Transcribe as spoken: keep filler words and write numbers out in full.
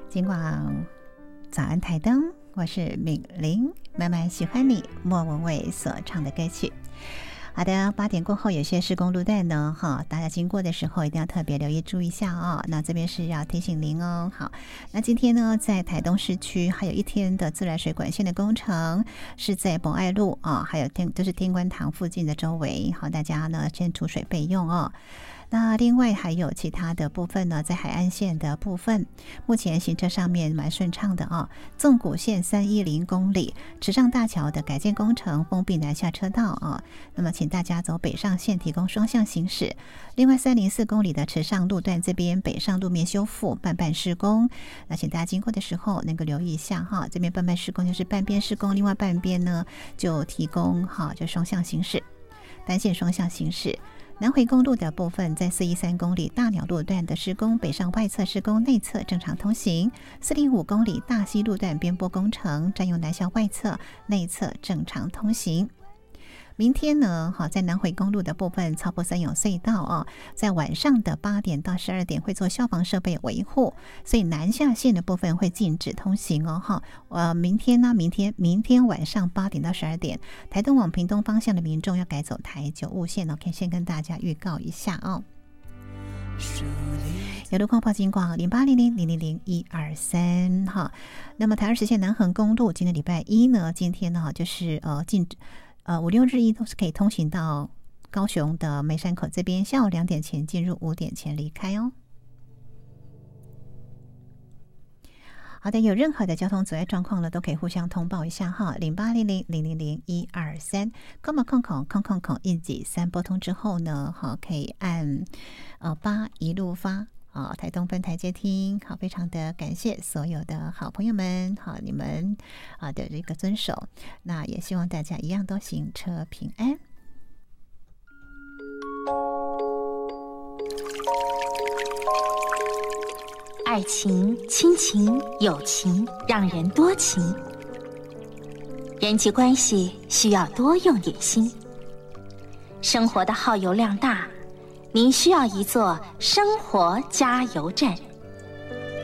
金广早安台灯，我是敏玲，慢慢喜欢你，莫文蔚所唱的歌曲。好的，八点过后有些施工路段呢，哈，大家经过的时候一定要特别留意注意一下哦。那这边是要提醒您哦。好，那今天呢，在台东市区还有一天的自来水管线的工程，是在博爱路啊、哦，还有天就是天官堂附近的周围，好，大家呢先储水备用哦。那另外还有其他的部分呢，在海岸线的部分，目前行车上面蛮顺畅的啊。纵谷线三百一十公里，池上大桥的改建工程封闭南下车道啊，那么请大家走北上线，提供双向行驶。另外三百零四公里的池上路段这边北上路面修复半半施工，那请大家经过的时候能够留意一下哈，这边半半施工就是半边施工，另外半边呢就提供哈就双向行驶，单线双向行驶。南回公路的部分，在四百一十三公里大鸟路段的施工，北上外侧施工，内侧正常通行；四百零五公里大溪路段边坡工程，占用南向外侧，内侧正常通行。明天呢，好，在南回公路的部分，操坡三勇隧道啊，在晚上的八点到十二点会做消防设备维护，所以南下线的部分会禁止通行哦，哈。呃，明天呢，明天明天晚上八点到十二点，台东往屏东方向的民众要改走台九雾线哦，可以先跟大家预告一下哦。有路况报警广零八零零零零零一二三哈。那么台二十线南横公路今天礼拜一呢，今天呢就是呃禁止。呃，五六日一都是可以通行到高雄的梅山口这边，下午两点前进入，五点前离开哦。好的，有任何的交通阻碍状况呢，都可以互相通报一下哈，零八零零零零零一二三，空空空空空空空一级三拨通之后呢，好，可以按呃八一路发。啊，台东分台接听，好，非常的感谢所有的好朋友们，好，你们啊的这个遵守，那也希望大家一样都行车平安。 爱情、亲情、友情，让人多情；人际关系需要多用点心。生活的耗油量大，您需要一座生活加油站。